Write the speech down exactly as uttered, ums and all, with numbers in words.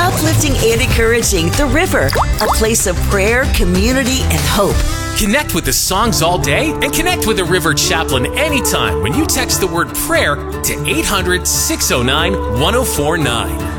Uplifting and encouraging The River, a place of prayer, community, and hope. Connect with the songs all day and connect with the River Chaplain anytime when you text the word prayer to eight hundred, six oh nine, one oh four nine.